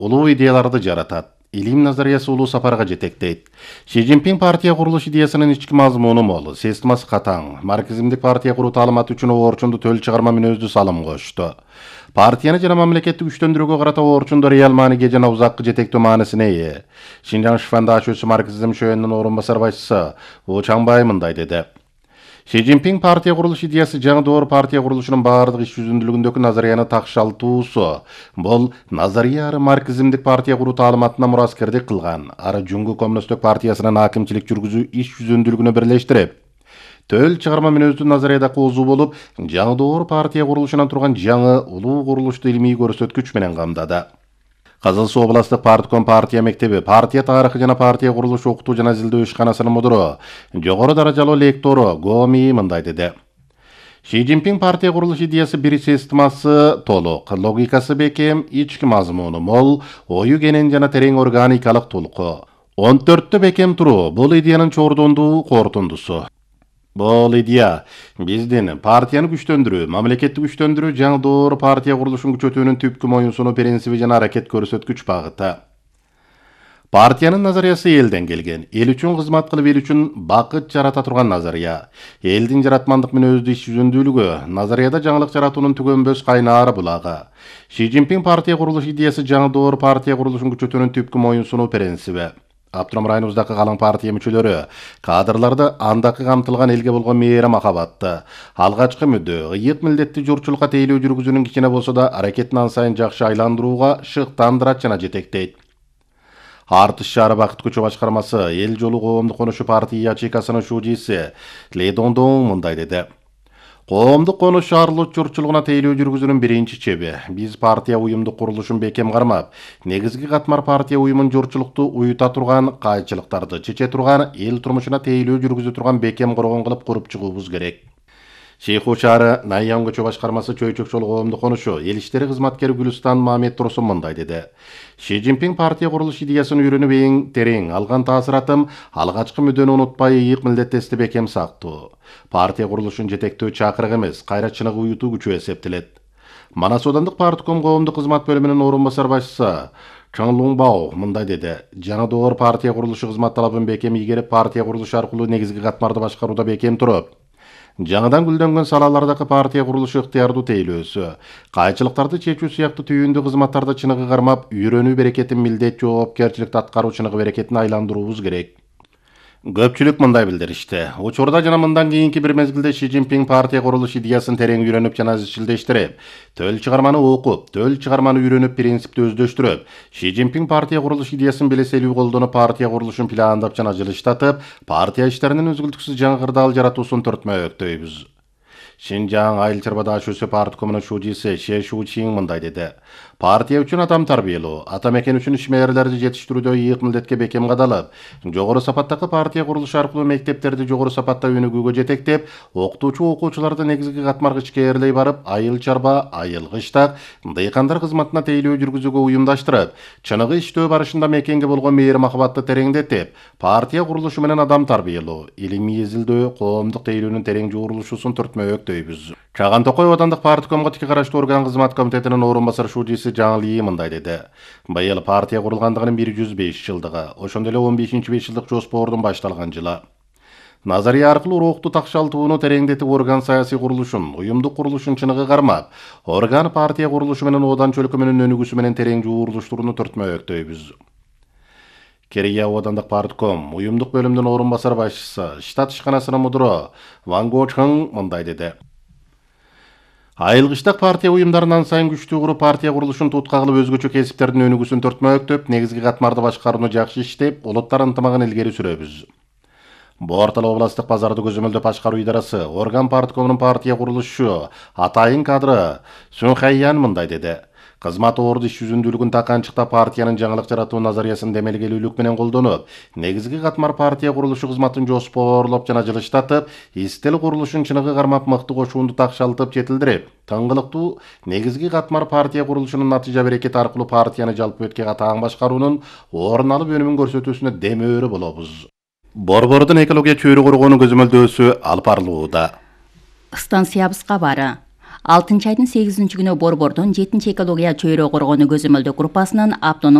улуу идеяларды жаратат. Илим назариясы улуу сапарга жетектейт. Ши Цзиньпин партия курулуш идеясынын ички мазмуну мол, системасы катаң. Марксизмдик партия куруу таалыматы үчүн орчунду төл чыгарма мүнөздүү салым кошту. Партияны жана мамлекеттик күчтөндүрүүгө карата орчунду реал мааниге жана узаккы жетектөө маанисине ээ. Шинжаң шифандашуучу марксизм шөөнүнүн орун басар башчысы Уу Чаңбай мындай деди. Ши Цзиньпин партия курулуш идеясы жаңы доор партия курулушунун баардык иш жүзүндүүлүгүндөгү назарияны такшалтуусу. Бул назария ары марксизмдик партия куруу таалыматына мураскердик кылган. Ары Жүнгү коммунисттик партиясынын акимчилик жүргүзүү иш жүзүндүүлүгүнө бирлештирип, төл чыгарма мүнөздүү назарияда козуу болуп, жаңы доор партия курулушунан турган жаңы улуу курулушту илимий көрсөткүч менен камдады. Кызыл Суу областык партком партия мектеби, партия тарыхы жана партия курулуш окутуу жана изилдөө ишканасынын мудуру, жогору даражалуу лектору Гоми мындай деди. Ши Цзиньпин партия курулуш идеясы бир системасы толук, логикасы бекем, ички мазмуну мол, ою кенен жана терең органикалык толку. 14тө бекем туруу бул идеянын чордондуу кортундусу. Бул идея биздин партияны күчтөндүрүү, мамлекетти күчтөндүрүү, жаңы доор партия курулушун күчөтүүнүн түпкү моюнсунуу принциби жана аракет көрсөткүч багыты. Партиянын назариясы элден келген, эл үчүн кызмат кылып, эл үчүн бакыт жарата турган назария. Элдин жаратмандык мүнөздүү иш жүзүндүүлүгү, назарияда жаңылык жаратуунун түгөнбөс кайнаары булагы. Ши Цзиньпин партия курулуш идеясы жаңы доор партия курулушун күчөтүүнүн түпкү моюнсунуу принциби. Аптырам районубуздагы калың партия мүчөлөрү кадрларды андакы камтылган элге болгон мээри махабатты, алгачкы мүддө, ыйык милдетти журчулукка тейлөө жүргүзүүнүн кичине болсо да аракетин ан сайын жакшы айландырууга шыктандырат жана жетектейт. Артыш шаары бакыт күчү башкармасы эл жолу коомдук конушу партия ячейкасынын шужиси Ли Доңдоң мындай деди. Коомдук конуш шаарлык журчулугуна тейлөө жүргүзүүнүн биринчи чеби. Биз партия уюмдук курулушун бекем кармап, негизги катмар партия уюмун журчулукту уюта турган, кайчылыктарды чече турган, эл турмушуна тейлөө жүргүзө турган бекем коргон кылып куруп чыгуубуз керек. Шейху шаары Найям көчө башкармасы Чөйчөк жолу коомдук конушу эл иштери кызматкери Гүлстан Мамед Турсун мындай деди. Ши Цзиньпин партия курулуш идеясын үйрөнүп эң терең алган таасыратым алгачкы мүдөнү унутпай ыйык милдеттести бекем сактоо. Партия курулушун жетектөө чакырык эмес, кайра чыныгы уютуу күчү эсептелет. Манас Аудандык партком коомдук кызмат бөлүмүнүн орун басар башчысы Чоң Луңбао мындай деди. Жаңы доор партия курулушу кызмат талабын бекем ийгерип, партия курулушу аркылуу негизги катмарды башкарууда бекем туруп, жаңыдан гүлдөнгөн салалардагы партия курулушу ыктыярдуу тейлөөсү, кайчылыктарды чечүү сыяктуу түйүндүү кызматтарды чыныгы кармап, үйрөнүү берекетин милдет жоопкерчиликти аткаруу чыныгы берекетин айландыруубуз керек. Көпчүлүк мындай билдиришти. Учурда жана мындан кийинки бир мезгилде Ши Цзиньпин партия курулуш идеясын терең үйрөнүп жана изчилдештирип, төл чыгарманы окуп, төл чыгарманы үйрөнүп, принципти өздөштүрүп, Ши Цзиньпин партия курулуш идеясын белеселүү колдонуп, партия курулушун пландап жана жылыштатып, партия иштеринин үзгүлтүксүз жаңы кырдаал жаратуусун төртмөктөйбүз. Шинжаң Айыл Чарбадашуусу парткомунун шужиси Ше Шучин мындай деди. Партия үчүн адам тарбиялоо, ата мекен үчүн ишмерлерди жетиштирүүдө ыйык милдетке бекем кадалып, жогору сапаттагы партия курулушу аркылуу мектептерди жогору сапатта өнүгүүгө жетектеп, окутуучу окуучуларды негизги катмарга ичкээрлей барып, айыл чарба, айыл кыштак, дыйкандар кызматына тейлөө жүргүзүүгө уюмдаштырып, чыныгы иштөө барышында мекенге болгон мээри махабатты тереңдетип, партия курулушу менен адам тарбиялоо, илимий изилдөө, коомдук тейлөөнүн терең жуурулушуусун төртмөктөйбүз. Чаган Токой Аудандык парткомго тики караштуу орган кызмат комитетинин орун басар шужиси Жаңылии мындай деди. Быйыл партия курулгандыгынын 105 жылдыгы, ошондой эле 15-5 жылдык жоспордун башталган жылы. Назария аркылуу урукту такшалтууну тереңдетип, орган саясий курулушун, уюмдук курулушун чыныгы кармап, орган партия курулушу менен одан чөлкөмүнүн өнүгүүсү менен терең жуурулуштууну төртмөктөйбүз. Керия Аудандык партком уюмдук бөлүмдүн орун басар башчысы, штат ишканасынын мудуру Ван Гочхың мындай деди. Айыл кыштак партия уюмдарынан сайын күчтүү куруп, партия курулушун тутка кылып, өзгөчө кесиптердин өнүгүүсүн төртмөктөп, негизги катмарды башкарууну жакшы иштеп, улуттар ынтымагын илгери сүрөбүз. Бортал областык базарды көзөмөлдөп башкаруу идарасы, орган парткомунун партия курулушу атайын кадры Сүн Хайян мындай деди. Кызмат орду иш жүзүндүүлүгүн таканчыктап, партиянын жаңылык жаратуу назариясын демелгелүүлүк менен колдонуп, негизги катмар партия курулушу кызматын жоспорлоп жана жылыштатып, истел курулушун чыныгы кармап, мыкты кошуунду такшалтып, жетилдирип, тыңгылыктуу негизги катмар партия курулушунун натыйжа берекети аркылуу партияны жалпы өткө катаң башкаруунун орун алып өнүмүн көрсөтүүсүнө демөөрү болобуз. Борбордун экология чөйрө коргоонун көзөмөлдөөсү алып барылууда. Станциябызга бары. 6 айдын 8 күнү Борбордун 7 экология чөйрө коргоonu көзөмөлдөө группасынын автоном